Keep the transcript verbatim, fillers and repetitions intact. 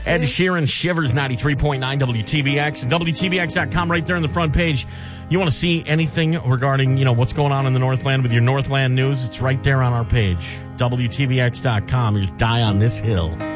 Ed Sheeran, Shivers, ninety-three point nine W T B X. W T B X dot com right there on the front page. You want to see anything regarding, you know, what's going on in the Northland with your Northland news? It's right there on our page. W T B X dot com. You just die on this hill.